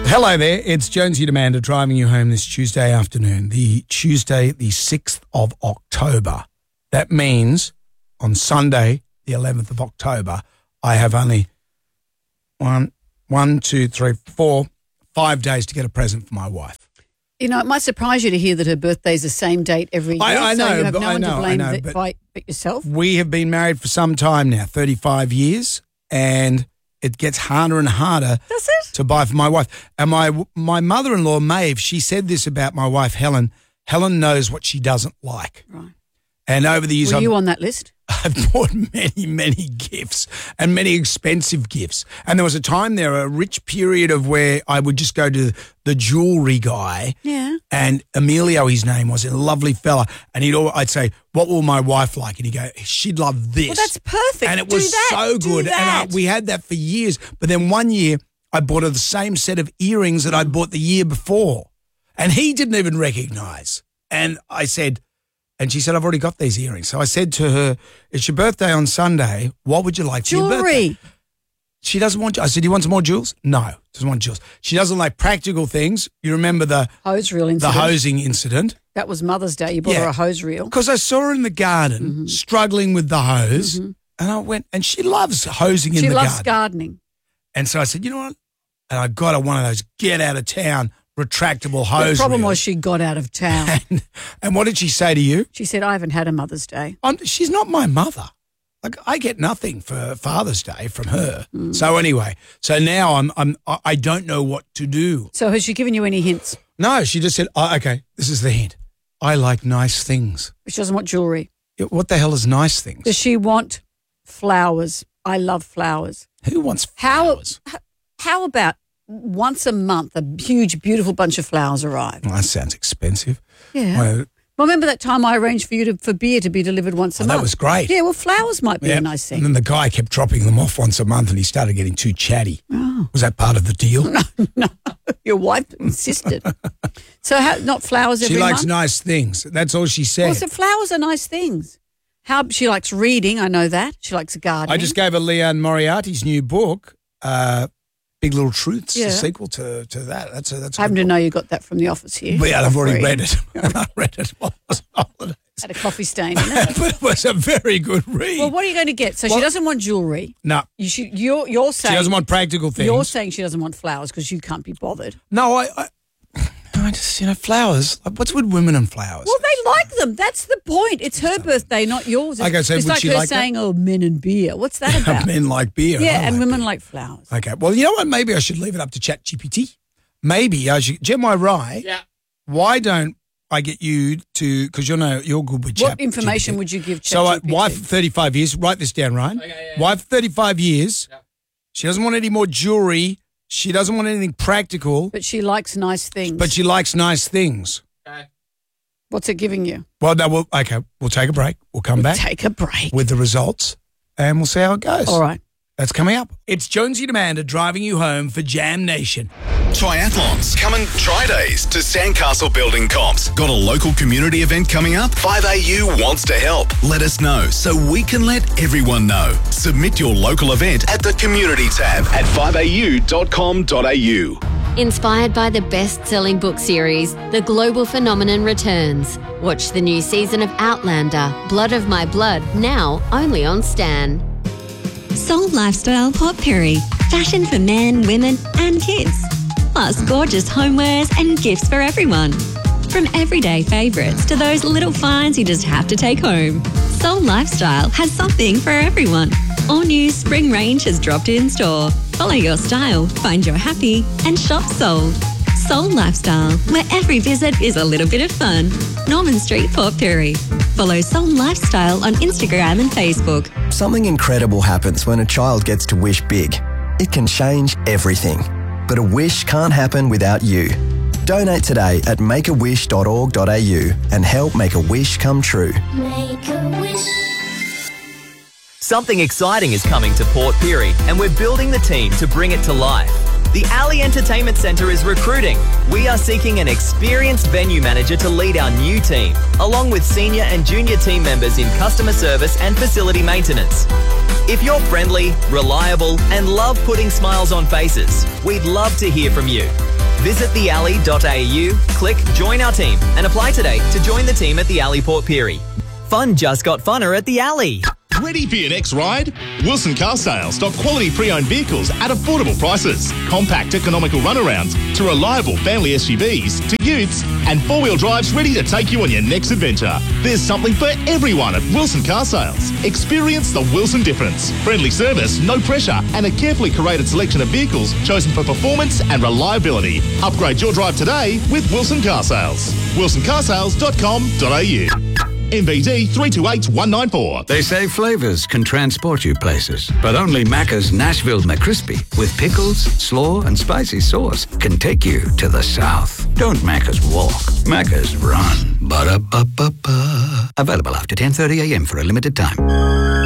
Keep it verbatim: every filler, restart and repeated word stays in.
Hello there, it's Jonesy and Amanda driving you home this Tuesday afternoon, the Tuesday, the sixth of October. That means on Sunday, the eleventh of October, I have only one, one, two, three, four, five days to get a present for my wife. You know, it might surprise you to hear that her birthday's the same date every year. I, I know, so you have but no I one know, to blame I know, but, but by, but yourself. We have been married for some time now, thirty-five years, and it gets harder and harder Does it? to buy for my wife. And my my mother-in-law, Maeve, she said this about my wife, Helen. Helen knows what she doesn't like. Right. And over the years, Were I've, you on that list? I've bought many, many gifts and many expensive gifts. And there was a time there, a rich period of where I would just go to the jewellery guy. Yeah. And Emilio, his name was, a lovely fella. And he'd all, I'd say, what will my wife like? And he'd go, she'd love this. Well, that's perfect. And it Do was that. so Do good. that. And I, we had that for years. But then one year, I bought her the same set of earrings that I'd bought the year before. And he didn't even recognise. And I said, and she said, I've already got these earrings. So I said to her, it's your birthday on Sunday. What would you like for your birthday? Jewellery. She doesn't want, I said, do you want some more jewels? No, doesn't want jewels. She doesn't like practical things. You remember the Hose reel incident. the hosing incident? That was Mother's Day. You bought Yeah. her a hose reel. Because I saw her in the garden Mm-hmm. struggling with the hose. And I went, and she loves hosing in She the loves garden. gardening. And so I said, you know what? And I got her one of those get out of town retractable The hose problem reels. was she got out of town. And, and what did she say to you? She said, I haven't had a Mother's Day. I'm, she's not my mother. Like, I get nothing for Father's Day from her. So anyway, so now I'm I'm I I don't know what to do. So has she given you any hints? No, she just said, oh, okay, this is the hint. I like nice things. She doesn't want jewellery. Yeah, what the hell is nice things? Does she want flowers? I love flowers. Who wants How, flowers? h- how about once a month a huge, beautiful bunch of flowers arrive? Well, that sounds expensive. Yeah. Well, Well, remember that time I arranged for you to, for beer to be delivered once a Oh, month? that was great. Yeah, well, flowers might be yeah. a nice And thing. then the guy kept dropping them off once a month and he started getting too chatty. Oh. Was that part of the deal? No, your wife insisted. So how, not flowers every She likes month? nice things. That's all she said. Well, so flowers are nice things. How she likes reading, I know that. She likes gardening. I just gave her Leanne Moriarty's new book, uh, Big Little Truths, Yeah. the sequel to, to that. That's a, that's a I happen good to know you got that from the office here. book. Yeah, I've already Free. read it. I read it while I was on holidays. Had a coffee stain in it. But it was a very good read. Well, what are you going to get? So she Well- doesn't want jewellery. no, You should, you're, you're she saying doesn't want practical things. you're saying she doesn't want flowers because you can't be bothered. No, I, I, I just, you know, flowers. Like, what's with women and flowers? Well, they like them. That's the point. It's her birthday, not yours. It's, Okay, so it's would like she her like that? saying, "Oh, men and beer." What's that about? Men like beer. yeah, I and like women beer. like flowers. Okay, well, you know what? Maybe I should leave it up to ChatGPT. Maybe I should. Gemma Rye. Yeah. Why don't I get you to? Because you know you're good with What Chat- information G P T. would you give So, uh, ChatGPT? wife thirty-five years. Write this down, Ryan. Okay, yeah, yeah. Wife thirty-five years. Yeah. She doesn't want any more jewelry. She doesn't want anything practical, But she likes nice things. but she likes nice things. Okay. What's it giving you? Well, no, we'll, okay, we'll take a break. We'll come back Take a break. with the results, and we'll see how it goes. All right. That's coming up. It's Jonesy and Amanda driving you home for Jam Nation. Triathlons coming Tri-Days to Sandcastle Building Comps. Got a local community event coming up? five A U wants to help. Let us know so we can let everyone know. Submit your local event at the community tab at five a u dot com dot a u. Inspired by the best-selling book series, The Global Phenomenon returns. Watch the new season of Outlander, Blood of My Blood, now only on Stan. Soul Lifestyle Pot Perry. Fashion for men, women and kids. Plus gorgeous homewares and gifts for everyone. From everyday favourites to those little finds you just have to take home. Soul Lifestyle has something for everyone. All new spring range has dropped in store. Follow your style, find your happy and shop Soul. Soul Lifestyle, where every visit is a little bit of fun. Norman Street, Port Pirie. Follow Soul Lifestyle on Instagram and Facebook. Something incredible happens when a child gets to wish big. It can change everything. But a wish can't happen without you. Donate today at make a wish dot org dot a u and help make a wish come true. Make a wish. Something exciting is coming to Port Pirie, and we're building the team to bring it to life. The Alley Entertainment Centre is recruiting. We are seeking an experienced venue manager to lead our new team, along with senior and junior team members in customer service and facility maintenance. If you're friendly, reliable, and love putting smiles on faces, we'd love to hear from you. Visit the alley dot a u, click Join Our Team and apply today to join the team at the Alley Port Pirie. Fun just got funner at the Alley. Ready for your next ride? Wilson Car Sales stock quality pre-owned vehicles at affordable prices. Compact, economical runarounds to reliable family S U Vs to utes and four-wheel drives ready to take you on your next adventure. There's something for everyone at Wilson Car Sales. Experience the Wilson difference. Friendly service, no pressure, and a carefully curated selection of vehicles chosen for performance and reliability. Upgrade your drive today with Wilson Car Sales. wilson car sales dot com dot a u. M V D three two eight one nine four. They say flavors can transport you places, but only Macca's Nashville McCrispy with pickles, slaw, and spicy sauce can take you to the south. Don't Macca's walk, Macca's run. Ba-da-ba-ba-ba. Available after ten thirty a m for a limited time.